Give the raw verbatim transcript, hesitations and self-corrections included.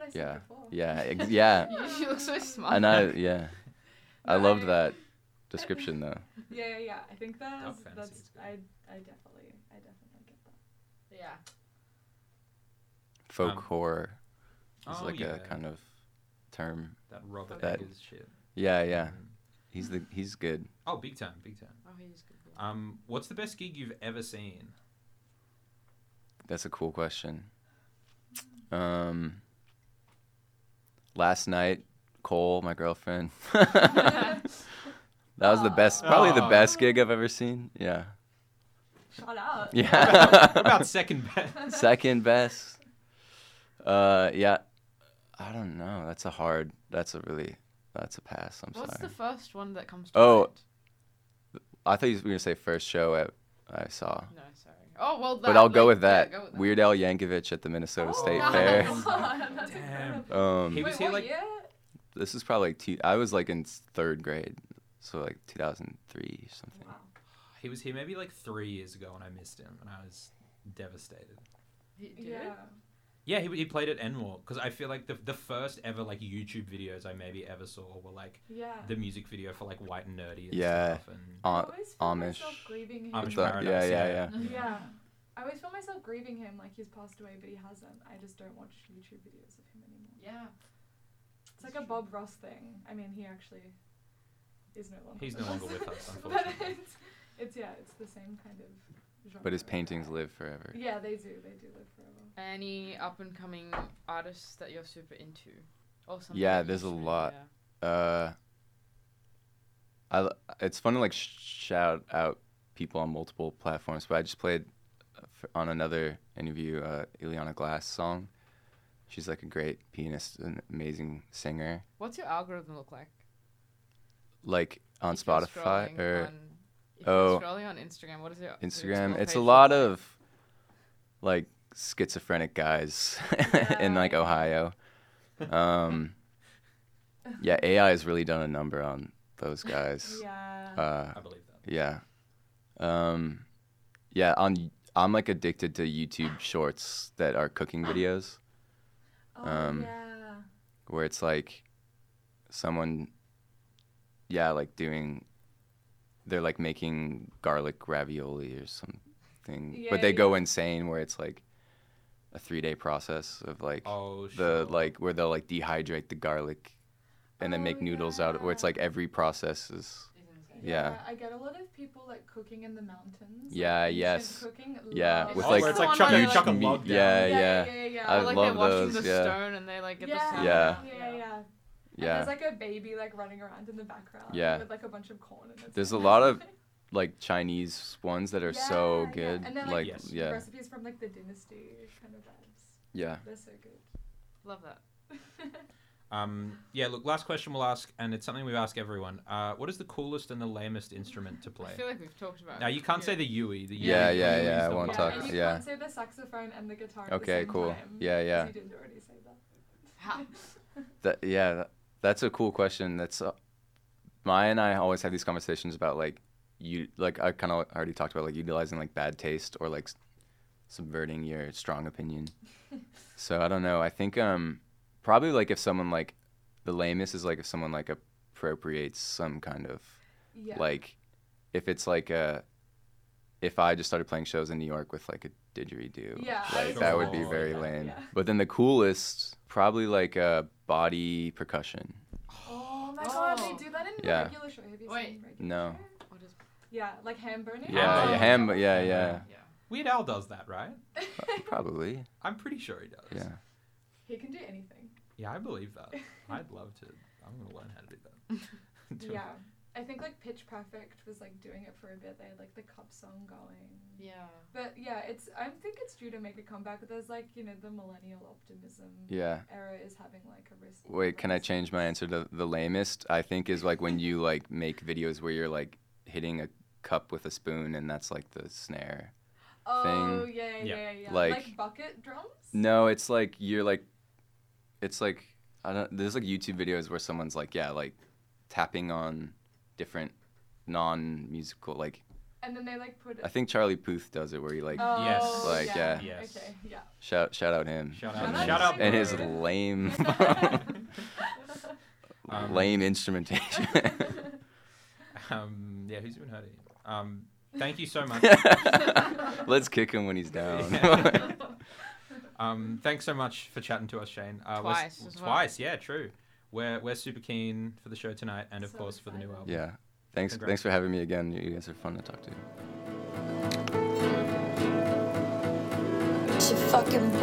I said Yeah. before. Yeah. Ex- yeah. You look so smart. And I yeah. I No, loved I- that description though. Yeah, yeah, yeah. I think that's Dark fantasy that's is good. I I definitely I definitely get that. Yeah. Folk Um, horror is oh, like yeah. a kind of term. That Robert That- Eggers shit. Yeah, yeah. Mm. He's the he's good. Oh, big time, big time. Oh, he's good. Um, what's the best gig you've ever seen? That's a cool question. Um, last night, Cole, my girlfriend. That was the best, probably the Aw. best gig I've ever seen. Yeah. Shout out. Yeah. What about second best? Second best. Uh, yeah. I don't know. That's a hard. That's a really. That's a pass. I'm What's sorry. the first one that comes to Oh. mind? I thought you were gonna say first show I, I saw. No, sorry. Oh, well, that, But I'll go like, with yeah, that. go with that. Weird Al Yankovic at the Minnesota Oh, State nice. Fair. That's Damn. incredible. Um, He was Wait, here what like year? this is probably like two, I was like in third grade, so like two thousand three or something. Wow. he was here maybe like three years ago, and I missed him, and I was devastated. He did Yeah. it? Yeah, he, he played at Enmore because I feel like the the first ever like YouTube videos I maybe ever saw were like Yeah. the music video for like White and Nerdy and Yeah. stuff. And I Am- always feel Amish. myself grieving him. Amish The- Paradise. yeah, yeah, yeah. Yeah. I always feel myself grieving him like he's passed away, but he hasn't. I just don't watch YouTube videos of him anymore. Yeah. It's like a Bob Ross thing. I mean, he actually is no longer. He's with no longer us. with us, But unfortunately. it's, it's yeah, it's the same kind of. Genre But his of paintings guy. live forever. Yeah, they do. They do live forever. Any up and coming artists that you're super into? Or something Yeah, that there's a you've seen, lot. yeah. Uh, I l- it's fun to like sh- shout out people on multiple platforms, but I just played uh, f- on another interview uh, Ileana Glass song. She's like a great pianist, an amazing singer. What's your algorithm look like? Like on If you're Spotify scrolling or on, if oh, you're scrolling on Instagram, what is your your Instagram. explore It's page a look lot like? of like schizophrenic guys in like Yeah. Ohio. Um, yeah, A I has really done a number on those guys. Yeah. Uh, I believe that. yeah. Um, yeah, on I'm like addicted to YouTube shorts that are cooking videos oh um, yeah. where it's like someone yeah, like doing they're like making garlic ravioli or something. Yeah, but they go yeah. insane where it's like a three day process of like Oh, the sure. like where they'll like dehydrate the garlic and then Oh, make noodles out of where it's yeah. like every process is Is insane. yeah. I get a lot of people like cooking in the mountains. Yeah, like, ancient yes. Cooking. Yeah, love with, it. Oh, like- where it's the like one chuck where a, they, chuck a like- log down. Yeah, yeah, yeah. yeah, yeah. I Or like love they're watching those, the yeah. stone and they like get yeah, the sound. Yeah. yeah, yeah. And Yeah. there's like a baby like running around in the background. Yeah. With like a bunch of corn. And it's There's a so lot of amazing. like Chinese ones that are Yeah, so yeah. good. And then like like, Yes. yeah. recipes from like the dynasty kind of vibes. Yeah. They're so good. Love that. Um, yeah, look, last question we'll ask, and it's something we ask everyone. Uh, what is the coolest and the lamest instrument to play? I feel like we've talked about Now, it. you can't Yeah. say the Yui. The Yeah, Yui- yeah, Yui is yeah, I the won't one. talk- And you yeah. can't say the saxophone and the guitar at Okay, the same cool. time. Yeah, yeah. 'cause You didn't already say that. Ha- That yeah, that, that's a cool question. That's uh, Maya and I always have these conversations about like you like I kind of already talked about like utilizing like bad taste or like s- subverting your strong opinion. So I don't know. I think um probably like if someone like the lamest is like if someone like appropriates some kind of Yeah. like if it's like a if I just started playing shows in New York with like a didgeridoo, Yeah, I like was that also would be gonna very say that, lame. yeah. But then the coolest, probably like a body percussion. Oh my god, Oh. they do that in Yeah. regular show. Have you Wait. seen regular No. show? What is- Yeah, like ham burning. Yeah, Oh. yeah, ham, yeah, yeah, yeah. Weird Al does that, right? probably, I'm pretty sure he does. yeah. He can do anything. Yeah, I believe that. I'd love to. I'm gonna learn how to do that. Do- Yeah. I think like Pitch Perfect was like doing it for a bit. They had like the cup song going. Yeah. But yeah, it's I think it's due to make a comeback. But there's like, you know, the millennial optimism Yeah. era is having like a risk. Wait, can I change my answer to the lamest? I think is like when you like make videos where you're like hitting a cup with a spoon and that's like the snare. Oh thing. yeah, yeah, Yeah. yeah, yeah. Like- Like, bucket drums. No, it's like you're like, it's like I don't. There's like YouTube videos where someone's like, yeah, like tapping on different non-musical like And then they like put it. I think Charlie Puth does it where he like Oh, Yes. Like, yeah. Yes. Okay, yeah. shout shout out him. Shout Shout and out his, Shout out and his Super. lame Um, lame instrumentation. Um, yeah, who's even heard it? Um, thank you so much. Let's kick him when he's down. Um, thanks so much for chatting to us, Shane. Uh, we're s- Twice as well. Twice, yeah, true. We're we're super keen for the show tonight, and of So course for the new excited. album. Yeah. Thanks Congrats. thanks for having me again. You guys are fun to talk to. She fucking